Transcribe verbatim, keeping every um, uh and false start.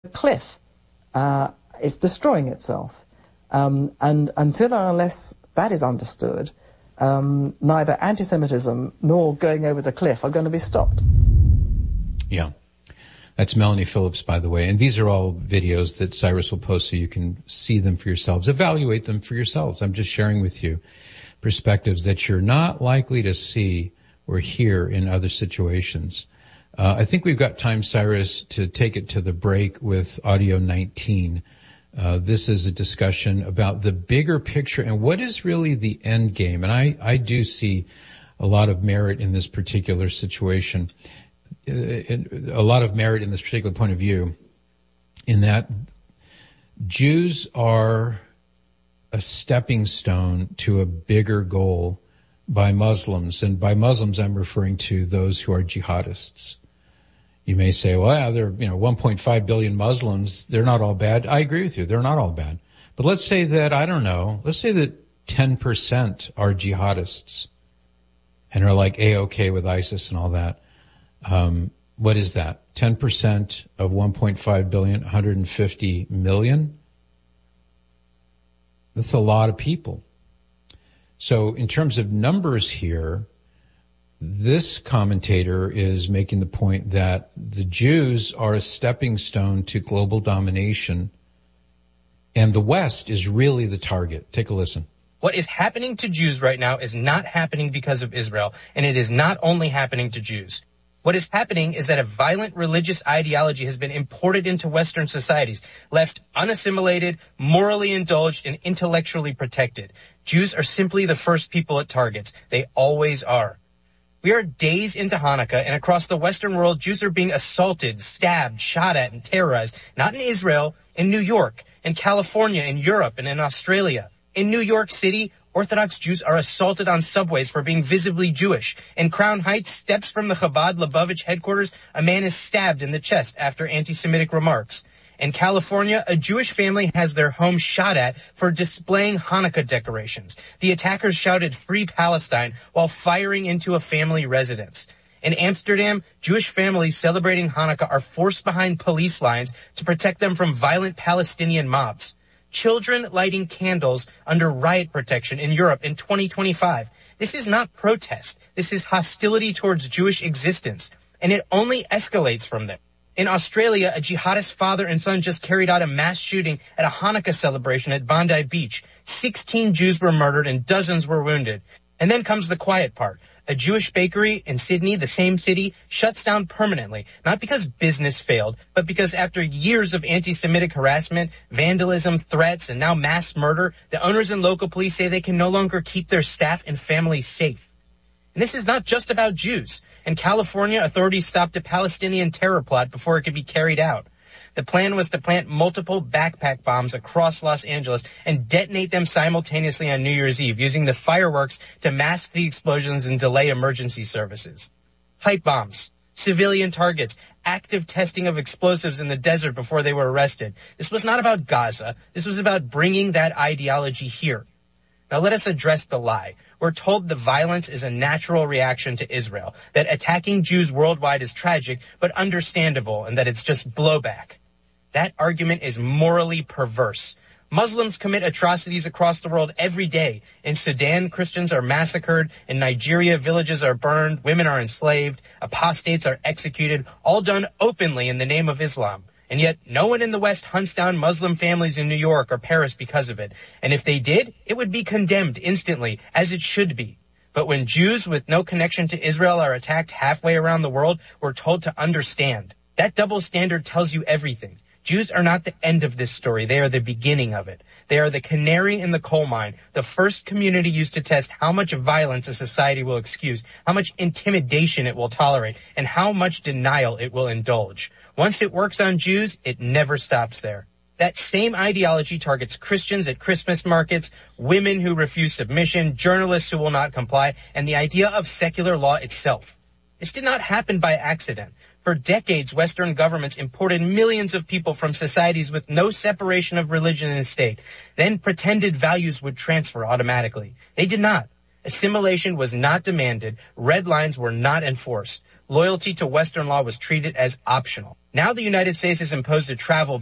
cliff. Uh, it's destroying itself. Um, and until and unless that is understood, um, neither anti-Semitism nor going over the cliff are going to be stopped. Yeah. That's Melanie Phillips, by the way. And these are all videos that Cyrus will post so you can see them for yourselves, evaluate them for yourselves. I'm just sharing with you perspectives that you're not likely to see or hear in other situations. Uh, I think we've got time, Cyrus, to take it to the break with audio nineteen. Uh, this is a discussion about the bigger picture and what is really the end game. And I, I do see a lot of merit in this particular situation, uh, a lot of merit in this particular point of view, in that Jews are a stepping stone to a bigger goal by Muslims. And by Muslims, I'm referring to those who are jihadists. You may say, well, yeah, there are, you know, one point five billion Muslims. They're not all bad. I agree with you. They're not all bad. But let's say that, I don't know, let's say that ten percent are jihadists and are like A-okay with ISIS and all that. Um, what is that? ten percent of one point five billion, one hundred fifty million? That's a lot of people. So in terms of numbers here, this commentator is making the point that the Jews are a stepping stone to global domination, and the West is really the target. Take a listen. What is happening to Jews right now is not happening because of Israel, and it is not only happening to Jews. What is happening is that a violent religious ideology has been imported into Western societies, left unassimilated, morally indulged, and intellectually protected. Jews are simply the first people it targets. They always are. We are days into Hanukkah, and across the Western world, Jews are being assaulted, stabbed, shot at, and terrorized. Not in Israel, in New York, in California, in Europe, and in Australia. In New York City, Orthodox Jews are assaulted on subways for being visibly Jewish. In Crown Heights, steps from the Chabad Lubavitch headquarters, a man is stabbed in the chest after anti-Semitic remarks. In California, a Jewish family has their home shot at for displaying Hanukkah decorations. The attackers shouted "Free Palestine" while firing into a family residence. In Amsterdam, Jewish families celebrating Hanukkah are forced behind police lines to protect them from violent Palestinian mobs. Children lighting candles under riot protection in Europe in twenty twenty-five. This is not protest. This is hostility towards Jewish existence, and it only escalates from there. In Australia, a jihadist father and son just carried out a mass shooting at a Hanukkah celebration at Bondi Beach. Sixteen Jews were murdered and dozens were wounded. And then comes the quiet part. A Jewish bakery in Sydney, the same city, shuts down permanently, not because business failed, but because after years of anti-Semitic harassment, vandalism, threats, and now mass murder, the owners and local police say they can no longer keep their staff and families safe. And this is not just about Jews. In California, authorities stopped a Palestinian terror plot before it could be carried out. The plan was to plant multiple backpack bombs across Los Angeles and detonate them simultaneously on New Year's Eve, using the fireworks to mask the explosions and delay emergency services. Pipe bombs, civilian targets, active testing of explosives in the desert before they were arrested. This was not about Gaza. This was about bringing that ideology here. Now let us address the lie. We're told the violence is a natural reaction to Israel, that attacking Jews worldwide is tragic, but understandable, and that it's just blowback. That argument is morally perverse. Muslims commit atrocities across the world every day. In Sudan, Christians are massacred. In Nigeria, villages are burned. Women are enslaved. Apostates are executed, all done openly in the name of Islam. And yet, no one in the West hunts down Muslim families in New York or Paris because of it. And if they did, it would be condemned instantly, as it should be. But when Jews with no connection to Israel are attacked halfway around the world, we're told to understand. That double standard tells you everything. Jews are not the end of this story. They are the beginning of it. They are the canary in the coal mine, the first community used to test how much violence a society will excuse, how much intimidation it will tolerate, and how much denial it will indulge. Once it works on Jews, it never stops there. That same ideology targets Christians at Christmas markets, women who refuse submission, journalists who will not comply, and the idea of secular law itself. This did not happen by accident. For decades, Western governments imported millions of people from societies with no separation of religion and state. Then pretended values would transfer automatically. They did not. Assimilation was not demanded. Red lines were not enforced. Loyalty to Western law was treated as optional. Now the United States has imposed a travel